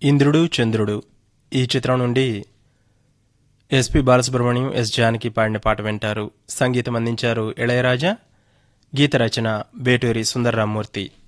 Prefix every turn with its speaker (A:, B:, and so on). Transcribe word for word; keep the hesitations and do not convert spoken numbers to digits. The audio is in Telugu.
A: ఇంద్రుడు చంద్రుడు ఈ చిత్రం నుండి ఎస్పి బాలసుబ్రహ్మణ్యం, ఎస్ జానకి పాడిన పాట వింటారు. సంగీతం అందించారు ఇళయరాజా, గీత రచన వేటూరి సుందరరామ్మూర్తి.